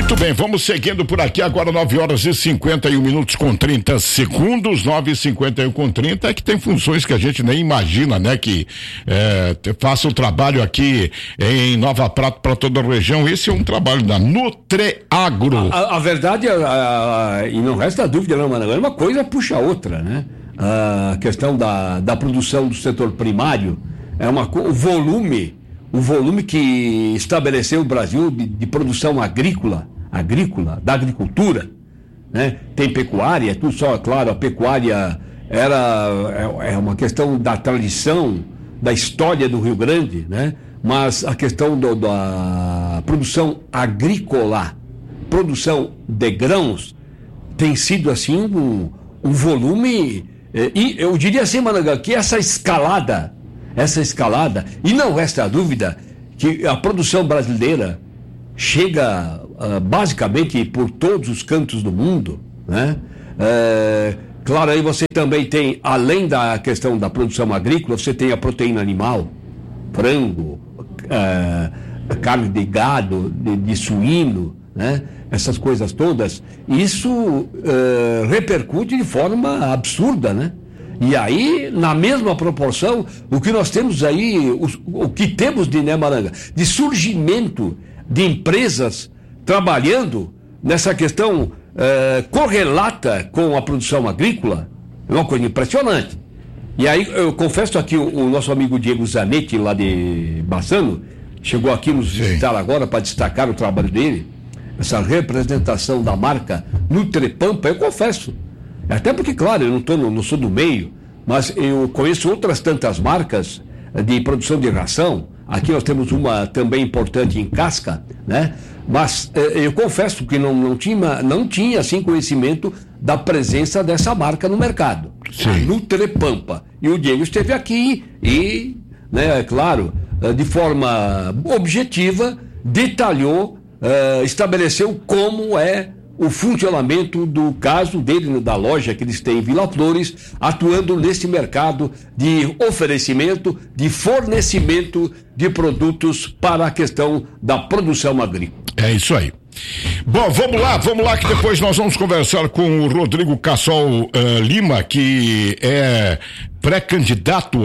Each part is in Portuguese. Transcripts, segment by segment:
Muito bem, vamos seguindo por aqui agora 9h51 com 30 segundos, 9h51 com 30, é que tem funções que a gente nem imagina, né? Que faça o trabalho aqui em Nova Prata para toda a região. Esse é um trabalho da Nutreagro. A verdade, e não resta dúvida, não, mano, uma coisa puxa a outra, né? A questão da produção do setor primário é o volume que estabeleceu o Brasil de produção agrícola, da agricultura, né? Tem pecuária, tudo só, claro, a pecuária é uma questão da tradição, da história do Rio Grande, né? Mas a questão da produção agrícola, produção de grãos, tem sido assim um volume, e eu diria assim, Mananga, que essa escalada, e não resta dúvida que a produção brasileira chega basicamente por todos os cantos do mundo, né? Claro, aí você também tem, além da questão da produção agrícola, você tem a proteína animal, frango, carne de gado, de suíno, né? Essas coisas todas, isso repercute de forma absurda, né? E aí, na mesma proporção, o que nós temos aí, o que temos de, né, Maranga, de surgimento de empresas trabalhando nessa questão correlata com a produção agrícola, é uma coisa impressionante. E aí, eu confesso aqui, o nosso amigo Diego Zanetti, lá de Bassano, chegou aqui nos visitar agora para destacar o trabalho dele, essa representação da marca Nutrepampa, eu confesso. Até porque, claro, eu não sou do meio, mas eu conheço outras tantas marcas de produção de ração. Aqui nós temos uma também importante em casca, né? Mas eu confesso que não tinha assim conhecimento da presença dessa marca no mercado. Sim. A Nutrepampa. E o Diego esteve aqui e, né, é claro, de forma objetiva, detalhou, estabeleceu como é o funcionamento do caso dele, da loja que eles têm em Vila Flores, atuando nesse mercado de oferecimento, de fornecimento de produtos para a questão da produção agrícola. É isso aí. Bom, vamos lá que depois nós vamos conversar com o Rodrigo Cassol Lima, que é pré-candidato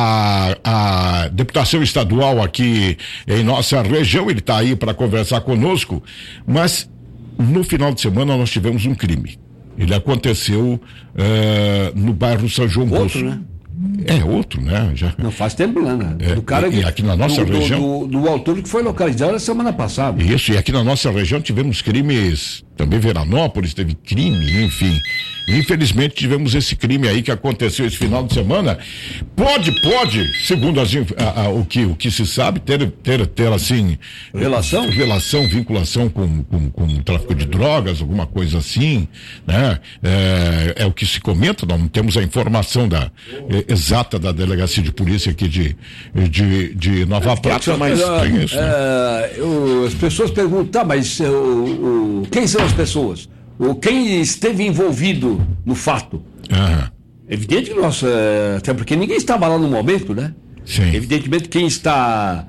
à deputação estadual aqui em nossa região. Ele está aí para conversar conosco, mas no final de semana nós tivemos um crime. Ele aconteceu no bairro São João Bosco. Outro, né? Outro, né? Já... Não faz tempo, né? Do cara e aqui na nossa região... Do autor que foi localizado na semana passada. Isso, e aqui na nossa região tivemos crimes, também Veranópolis teve crime, enfim. Infelizmente tivemos esse crime aí que aconteceu esse final de semana. Pode, segundo o que se sabe, ter assim... Relação, vinculação com tráfico de drogas, alguma coisa assim, né? É o que se comenta, não temos a informação exata da delegacia de polícia aqui de Nova Prata, mas tem isso, né? As pessoas perguntam, mas quem são as pessoas? Quem esteve envolvido no fato? Evidente que nós, até porque ninguém estava lá no momento, né? Sim. Evidentemente quem está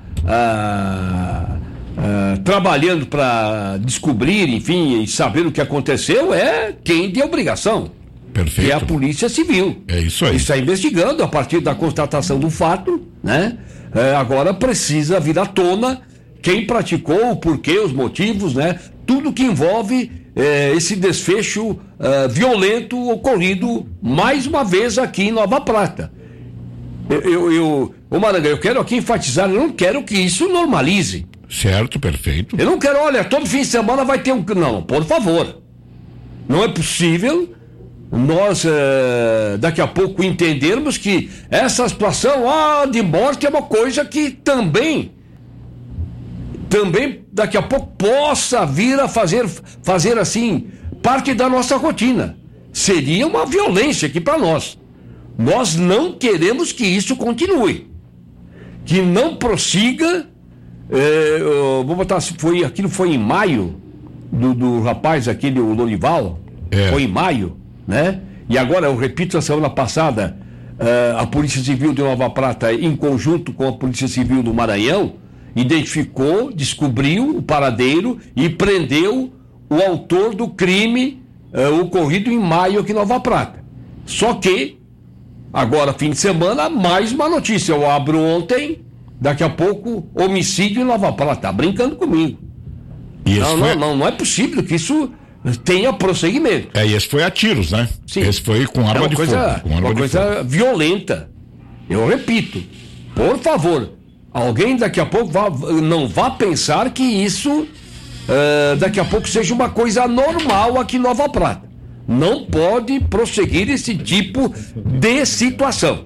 trabalhando para descobrir, enfim, e saber o que aconteceu é quem tem obrigação. Perfeito. Que é a Polícia Civil. É isso aí. Está investigando a partir da constatação do fato, né? Agora precisa vir à tona quem praticou, o porquê, os motivos, né? Tudo que envolve esse desfecho violento ocorrido mais uma vez aqui em Nova Prata. Maranga, eu quero aqui enfatizar, eu não quero que isso normalize. Certo, perfeito. Eu não quero, olha, todo fim de semana vai ter um... Não, por favor. Não é possível nós daqui a pouco entendermos que essa situação de morte é uma coisa que também daqui a pouco possa vir a fazer assim parte da nossa rotina. Seria uma violência aqui para nós. Nós não queremos que isso continue, que não prossiga. Vou botar, aquilo foi em maio do rapaz aquele, o Lorival. Foi em maio, né? E agora eu repito, a semana passada a Polícia Civil de Nova Prata, em conjunto com a Polícia Civil do Maranhão, identificou, descobriu o paradeiro e prendeu o autor do crime ocorrido em maio aqui em Nova Prata. Só que, agora, fim de semana, mais uma notícia. Eu abro ontem, daqui a pouco, homicídio em Nova Prata. Tá brincando comigo. Não é possível que isso tenha prosseguimento. E esse foi a tiros, né? Sim. Esse foi com arma de fogo. Uma coisa violenta. Eu repito, por favor, alguém daqui a pouco não vá pensar que isso daqui a pouco seja uma coisa normal aqui em Nova Prata. Não pode prosseguir esse tipo de situação.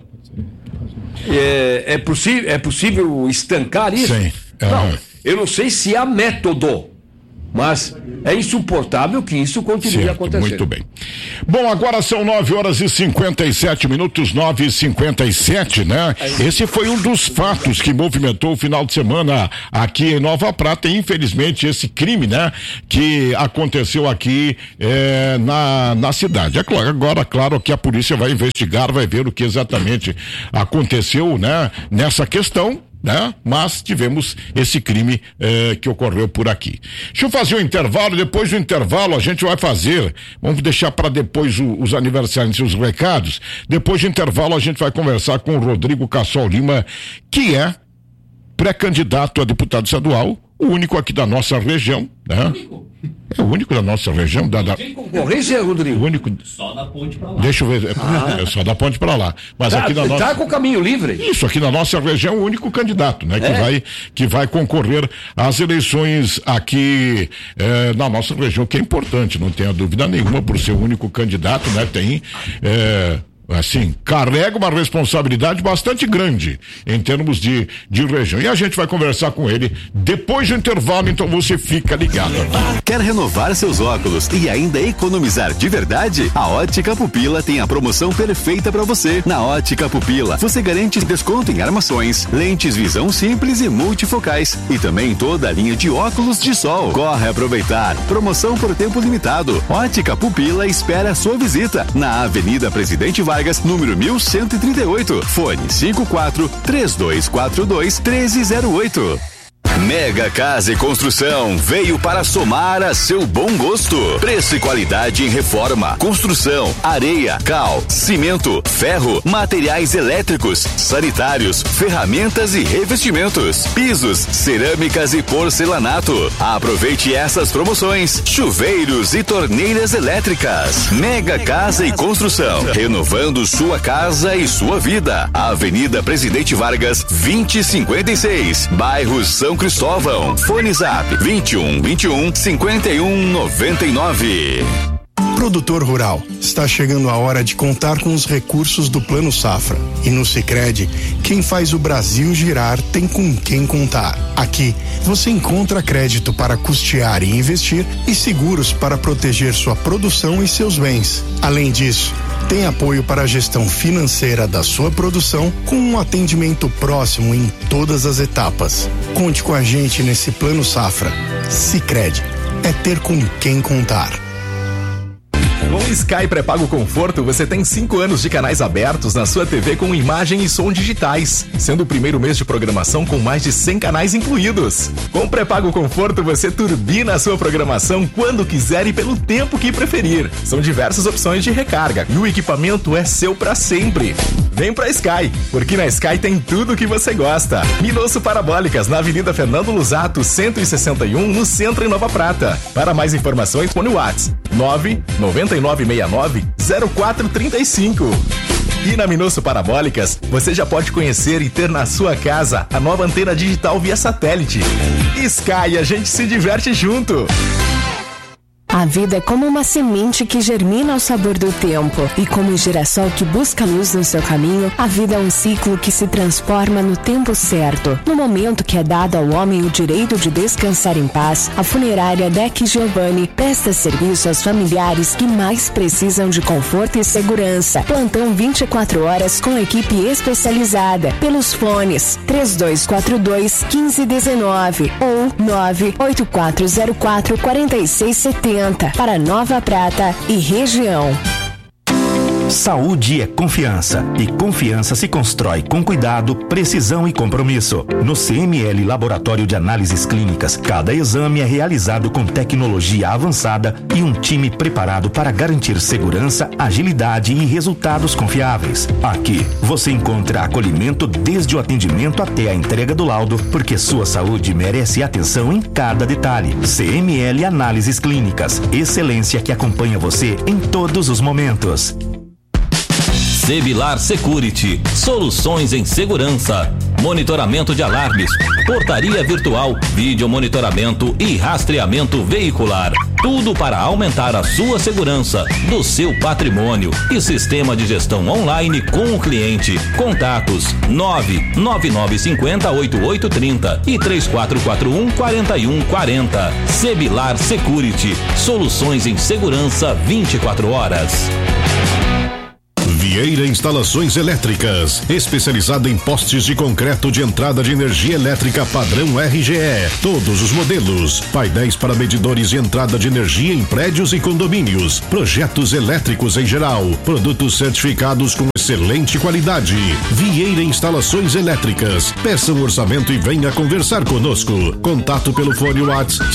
É possível estancar isso? Sim. Não, eu não sei se há método, mas é insuportável que isso continue acontecendo. Muito bem. Bom, agora são 9h57, 9h57, né? Esse foi um dos fatos que movimentou o final de semana aqui em Nova Prata. E, infelizmente, esse crime, né? Que aconteceu aqui na cidade. Agora, claro que a polícia vai investigar, vai ver o que exatamente aconteceu, né? Nessa questão, né? Mas tivemos esse crime que ocorreu por aqui. Deixa eu fazer um intervalo. Depois do intervalo a gente vai vamos deixar para depois os aniversariantes e os recados. Depois do intervalo a gente vai conversar com o Rodrigo Cassol Lima, que é pré-candidato a deputado estadual, o único aqui da nossa região, né? É o único da nossa região. Tem concorrência, Rodrigo? O único. Só da ponte pra lá. Deixa eu ver. É só da ponte pra lá. Mas aqui na nossa. Tá com o caminho livre? Isso, aqui na nossa região, o único candidato, né? Que vai concorrer às eleições aqui na nossa região, que é importante, não tenha dúvida nenhuma, por ser o único candidato, né? Tem. Assim, carrega uma responsabilidade bastante grande em termos de região. E a gente vai conversar com ele depois do intervalo, então você fica ligado. Quer renovar seus óculos e ainda economizar de verdade? A Ótica Pupila tem a promoção perfeita para você. Na Ótica Pupila, você garante desconto em armações, lentes visão simples e multifocais e também toda a linha de óculos de sol. Corre aproveitar. Promoção por tempo limitado. Ótica Pupila espera a sua visita na Avenida Presidente Vargas, número 1138. Fone 54-3242-1308. Mega Casa e Construção veio para somar a seu bom gosto. Preço e qualidade em reforma, construção, areia, cal, cimento, ferro, materiais elétricos, sanitários, ferramentas e revestimentos, pisos, cerâmicas e porcelanato. Aproveite essas promoções: chuveiros e torneiras elétricas. Mega Casa e Construção, renovando sua casa e sua vida. Avenida Presidente Vargas, 2056, bairro São Cristóvão. Fone Zap 21-51-51-99. Produtor rural, está chegando a hora de contar com os recursos do Plano Safra. E no Sicredi, quem faz o Brasil girar tem com quem contar. Aqui, você encontra crédito para custear e investir e seguros para proteger sua produção e seus bens. Além disso, tem apoio para a gestão financeira da sua produção com um atendimento próximo em todas as etapas. Conte com a gente nesse Plano Safra. Sicredi, é ter com quem contar. Com Sky Pré-Pago Conforto, você tem 5 anos de canais abertos na sua TV com imagem e som digitais, sendo o primeiro mês de programação com mais de 100 canais incluídos. Com Pré-Pago Conforto, você turbina a sua programação quando quiser e pelo tempo que preferir. São diversas opções de recarga e o equipamento é seu para sempre. Vem pra Sky, porque na Sky tem tudo o que você gosta. Minosso Parabólicas, na Avenida Fernando Lusato, 161, no centro em Nova Prata. Para mais informações, põe o WhatsApp 99969-0435. E na Minosso Parabólicas, você já pode conhecer e ter na sua casa a nova antena digital via satélite. Sky, a gente se diverte junto. A vida é como uma semente que germina ao sabor do tempo. E como o girassol que busca luz no seu caminho, a vida é um ciclo que se transforma no tempo certo. No momento que é dado ao homem o direito de descansar em paz, a funerária Deck Giovanni presta serviço aos familiares que mais precisam de conforto e segurança. Plantão 24 horas com equipe especializada. Pelos fones 3242-1519 ou 98404-4670. Para Nova Prata e região. Saúde é confiança e confiança se constrói com cuidado, precisão e compromisso. No CML Laboratório de Análises Clínicas, cada exame é realizado com tecnologia avançada e um time preparado para garantir segurança, agilidade e resultados confiáveis. Aqui, você encontra acolhimento desde o atendimento até a entrega do laudo, porque sua saúde merece atenção em cada detalhe. CML Análises Clínicas, excelência que acompanha você em todos os momentos. Sebilar Security, soluções em segurança, monitoramento de alarmes, portaria virtual, vídeo monitoramento e rastreamento veicular. Tudo para aumentar a sua segurança, do seu patrimônio e sistema de gestão online com o cliente. Contatos 99950-8830 e 3441-4140. Sebilar Security, soluções em segurança 24 horas. Vieira Instalações Elétricas, especializada em postes de concreto de entrada de energia elétrica padrão RGE, todos os modelos, painéis para medidores de entrada de energia em prédios e condomínios, projetos elétricos em geral, produtos certificados com excelente qualidade. Vieira Instalações Elétricas, peça um orçamento e venha conversar conosco. Contato pelo fone WhatsApp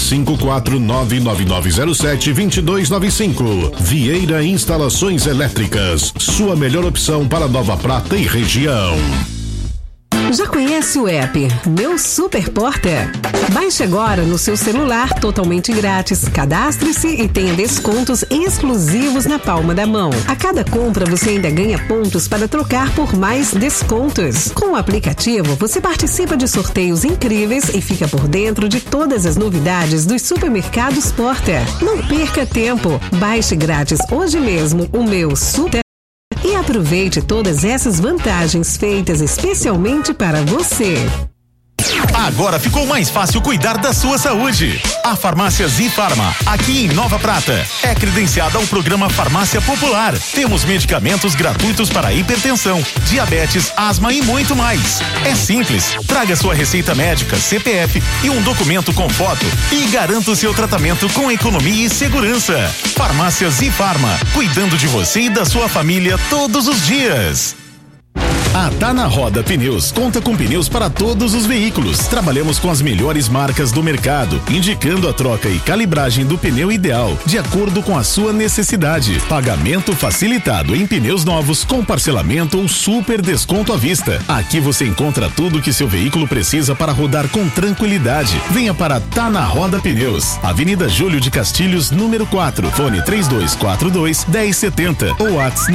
5499907-2295. Vieira Instalações Elétricas, sua melhor opção para Nova Prata e região. Já conhece o app Meu Super Porta? Baixe agora no seu celular totalmente grátis. Cadastre-se e tenha descontos exclusivos na palma da mão. A cada compra você ainda ganha pontos para trocar por mais descontos. Com o aplicativo você participa de sorteios incríveis e fica por dentro de todas as novidades dos supermercados Porta. Não perca tempo. Baixe grátis hoje mesmo o Meu Super e aproveite todas essas vantagens feitas especialmente para você. Agora ficou mais fácil cuidar da sua saúde. A Farmácia Zifarma, aqui em Nova Prata, é credenciada ao programa Farmácia Popular. Temos medicamentos gratuitos para hipertensão, diabetes, asma e muito mais. É simples. Traga sua receita médica, CPF e um documento com foto e garanta o seu tratamento com economia e segurança. Farmácia Zifarma, cuidando de você e da sua família todos os dias. A Tá na Roda Pneus conta com pneus para todos os veículos. Trabalhamos com as melhores marcas do mercado, indicando a troca e calibragem do pneu ideal, de acordo com a sua necessidade. Pagamento facilitado em pneus novos, com parcelamento ou super desconto à vista. Aqui você encontra tudo que seu veículo precisa para rodar com tranquilidade. Venha para Tá na Roda Pneus, Avenida Júlio de Castilhos, número 4, fone 3242-1070 ou WhatsApp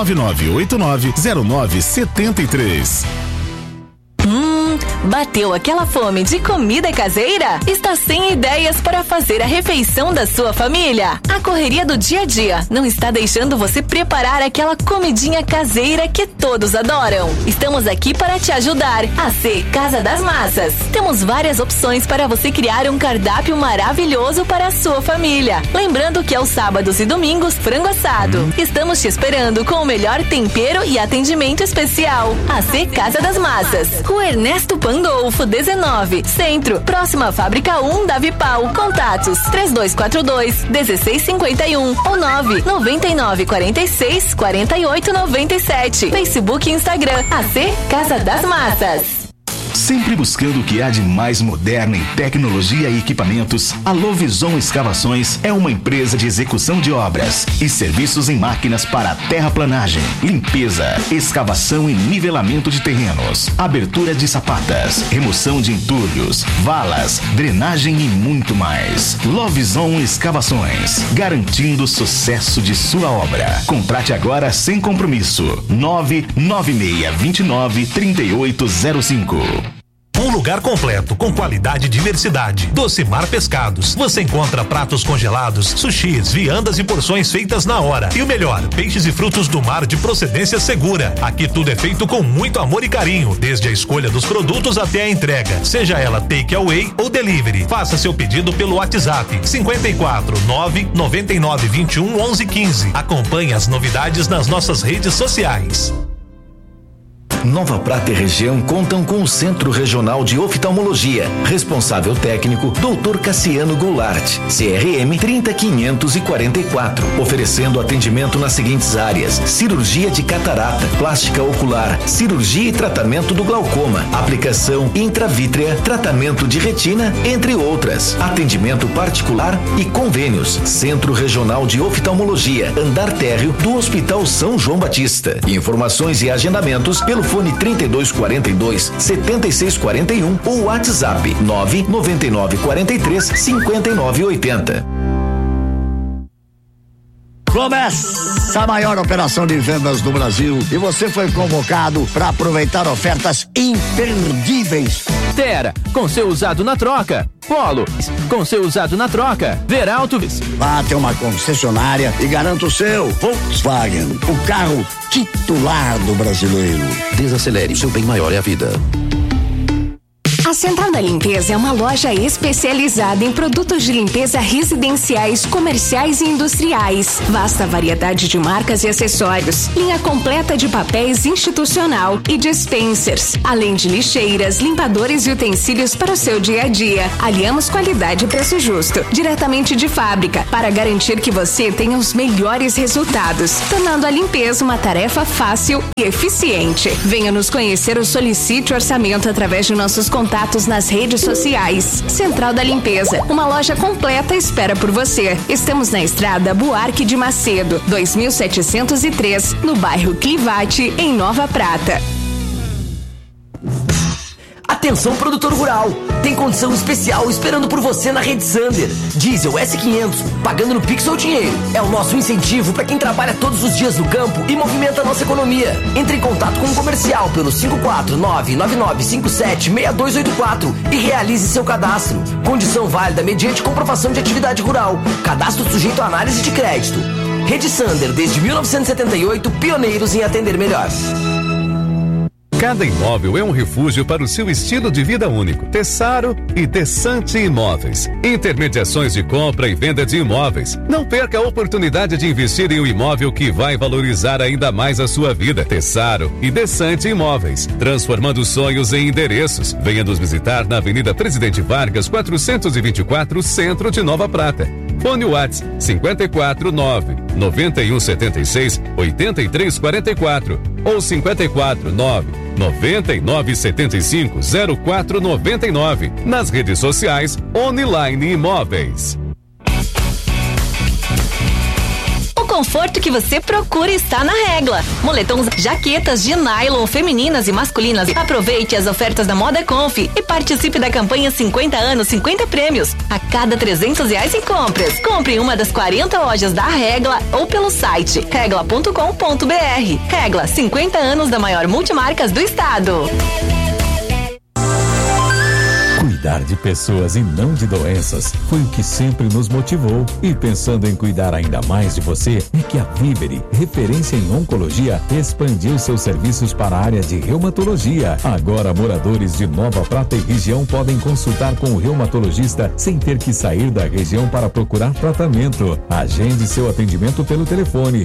999890973. Bateu aquela fome de comida caseira? Está sem ideias para fazer a refeição da sua família? A correria do dia a dia não está deixando você preparar aquela comidinha caseira que todos adoram. Estamos aqui para te ajudar. AC Casa das Massas. Temos várias opções para você criar um cardápio maravilhoso para a sua família. Lembrando que aos sábados e domingos, frango assado. Estamos te esperando com o melhor tempero e atendimento especial. AC Casa das Massas. Rua Ernesto Pandolfo 19, Centro, próxima à Fábrica 1 da Vipal. Contatos 3242-1651 ou 99946-4897. Facebook e Instagram AC Casa das Massas. Sempre buscando o que há de mais moderno em tecnologia e equipamentos, a Lovison Escavações é uma empresa de execução de obras e serviços em máquinas para terraplanagem, limpeza, escavação e nivelamento de terrenos, abertura de sapatas, remoção de entulhos, valas, drenagem e muito mais. Lovison Escavações, garantindo o sucesso de sua obra. Contrate agora sem compromisso. 99629-3805. Um lugar completo, com qualidade e diversidade. Docimar Pescados. Você encontra pratos congelados, sushis, viandas e porções feitas na hora. E o melhor, peixes e frutos do mar de procedência segura. Aqui tudo é feito com muito amor e carinho, desde a escolha dos produtos até a entrega, seja ela take away ou delivery. Faça seu pedido pelo WhatsApp 54 999 21 11 15. Acompanhe as novidades nas nossas redes sociais. Nova Prata e região contam com o Centro Regional de Oftalmologia. Responsável técnico, Dr. Cassiano Goulart, CRM 30544. Oferecendo atendimento nas seguintes áreas: cirurgia de catarata, plástica ocular, cirurgia e tratamento do glaucoma, aplicação intravítrea, tratamento de retina, entre outras. Atendimento particular e convênios. Centro Regional de Oftalmologia, andar térreo do Hospital São João Batista. Informações e agendamentos pelo fone 3242-7641 ou WhatsApp 99943-5980. Começa a maior operação de vendas do Brasil e você foi convocado para aproveitar ofertas imperdíveis. Tera, com seu usado na troca. Polo, com seu usado na troca. Veralto. Vá até uma concessionária e garanta o seu Volkswagen, o carro titular do brasileiro. Desacelere, seu bem maior é a vida. A Central da Limpeza é uma loja especializada em produtos de limpeza residenciais, comerciais e industriais. Vasta variedade de marcas e acessórios. Linha completa de papéis institucional e dispensers. Além de lixeiras, limpadores e utensílios para o seu dia a dia. Aliamos qualidade e preço justo. Diretamente de fábrica, para garantir que você tenha os melhores resultados. Tornando a limpeza uma tarefa fácil e eficiente. Venha nos conhecer ou solicite orçamento através de nossos contatos nas redes sociais. Central da Limpeza, uma loja completa espera por você. Estamos na estrada Buarque de Macedo, 2703, no bairro Clivate, em Nova Prata. Atenção, produtor rural, tem condição especial esperando por você na Rede Sander. Diesel S500, pagando no Pix ou dinheiro. É o nosso incentivo para quem trabalha todos os dias no campo e movimenta a nossa economia. Entre em contato com o comercial pelo 54999576284 e realize seu cadastro. Condição válida mediante comprovação de atividade rural. Cadastro sujeito à análise de crédito. Rede Sander, desde 1978, pioneiros em atender melhor. Cada imóvel é um refúgio para o seu estilo de vida único. Tessaro e Desante Imóveis. Intermediações de compra e venda de imóveis. Não perca a oportunidade de investir em um imóvel que vai valorizar ainda mais a sua vida. Tessaro e Desante Imóveis. Transformando sonhos em endereços. Venha nos visitar na Avenida Presidente Vargas, 424, Centro de Nova Prata. Fone Whats 549-9176-8344 ou 549-9975-0499. Nas redes sociais, Online Imóveis. O conforto que você procura está na Regla. Moletons, jaquetas de nylon femininas e masculinas. Aproveite as ofertas da Moda Conf e participe da campanha 50 anos, 50 prêmios. A cada R$300 em compras. Compre em uma das 40 lojas da Regla ou pelo site regla.com.br. Regla, 50 anos da maior multimarcas do estado. Cuidar de pessoas e não de doenças foi o que sempre nos motivou. E pensando em cuidar ainda mais de você, é que a Vivere, referência em oncologia, expandiu seus serviços para a área de reumatologia. Agora, moradores de Nova Prata e região podem consultar com o reumatologista sem ter que sair da região para procurar tratamento. Agende seu atendimento pelo telefone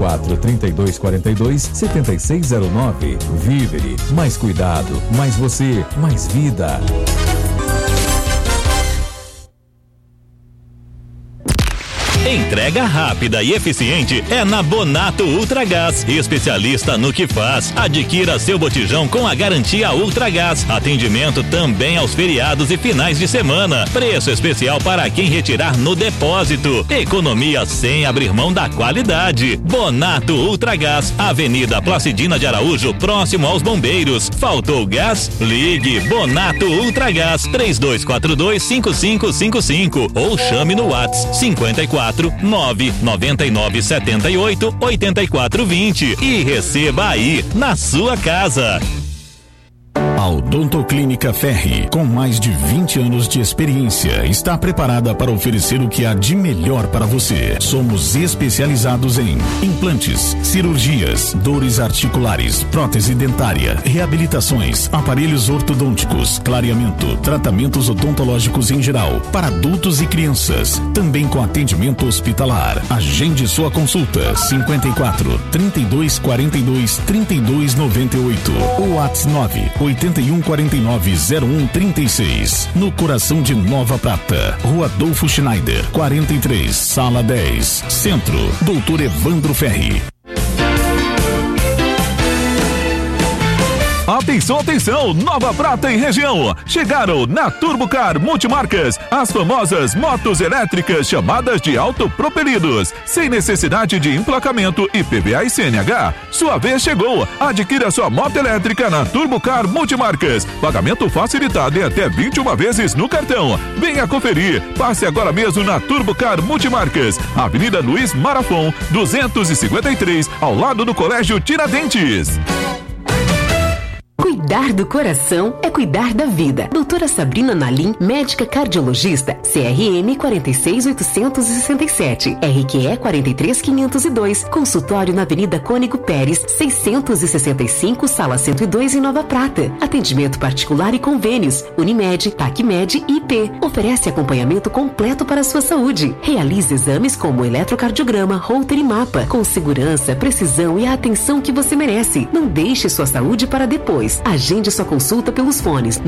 54-3242-7609. Vivere, mais cuidado, mais você, mais vida. Entrega rápida e eficiente é na Bonato Ultragás, especialista no que faz. Adquira seu botijão com a garantia Ultragás. Atendimento também aos feriados e finais de semana. Preço especial para quem retirar no depósito. Economia sem abrir mão da qualidade. Bonato Ultragás, Avenida Placidina de Araújo, próximo aos Bombeiros. Faltou gás? Ligue Bonato Ultragás 3242-5555 ou chame no WhatsApp 54 99978-8420 e receba aí na sua casa. A A Odontoclínica Ferri, com mais de 20 anos de experiência, está preparada para oferecer o que há de melhor para você. Somos especializados em implantes, cirurgias, dores articulares, prótese dentária, reabilitações, aparelhos ortodônticos, clareamento, tratamentos odontológicos em geral, para adultos e crianças, também com atendimento hospitalar. Agende sua consulta 54 32 42 32 98 ou WhatsApp 9 81 49 01 36, no coração de Nova Prata, Rua Adolfo Schneider 43, Sala 10, Centro, Dr. Evandro Ferri. Atenção, atenção! Nova Prata e região. Chegaram na Turbocar Multimarcas as famosas motos elétricas chamadas de autopropelidos, sem necessidade de emplacamento IPVA e CNH. Sua vez chegou. Adquira sua moto elétrica na Turbocar Multimarcas. Pagamento facilitado em até 21 vezes no cartão. Venha conferir. Passe agora mesmo na Turbocar Multimarcas, Avenida Luiz Marafon, 253, ao lado do Colégio Tiradentes. Cuidar do coração é cuidar da vida. Doutora Sabrina Nalim, médica cardiologista, CRM 46867, RQE 43502, consultório na Avenida Cônego Pérez, 665, Sala 102 em Nova Prata. Atendimento particular e convênios, Unimed, TACMED e IP. Oferece acompanhamento completo para a sua saúde. Realize exames como eletrocardiograma, Holter e mapa, com segurança, precisão e a atenção que você merece. Não deixe sua saúde para depois. Agende sua consulta pelos fones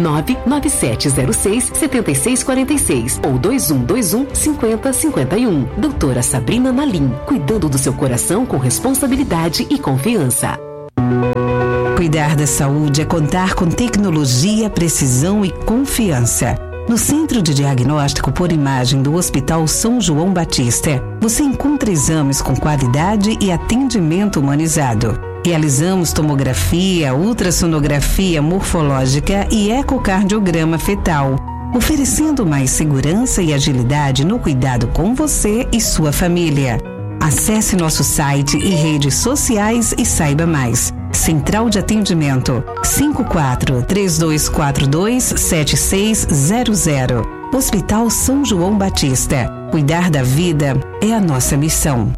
99706-7646 ou 2121-5051. Doutora Sabrina Nalim, cuidando do seu coração com responsabilidade e confiança. Cuidar da saúde é contar com tecnologia, precisão e confiança. No Centro de Diagnóstico por Imagem do Hospital São João Batista, você encontra exames com qualidade e atendimento humanizado. Realizamos tomografia, ultrassonografia morfológica e ecocardiograma fetal, oferecendo mais segurança e agilidade no cuidado com você e sua família. Acesse nosso site e redes sociais e saiba mais. Central de Atendimento 54-3242-7600. Hospital São João Batista. Cuidar da vida é a nossa missão.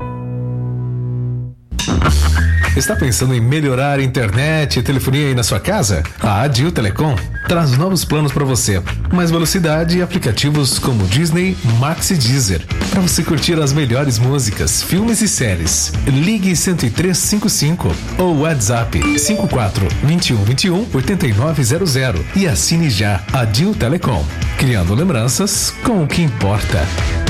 Está pensando em melhorar a internet e telefonia aí na sua casa? A Adil Telecom traz novos planos para você. Mais velocidade e aplicativos como Disney, Max e Deezer, para você curtir as melhores músicas, filmes e séries. Ligue 10355 ou WhatsApp 54 21 21 8900 e assine já. Adil Telecom, criando lembranças com o que importa.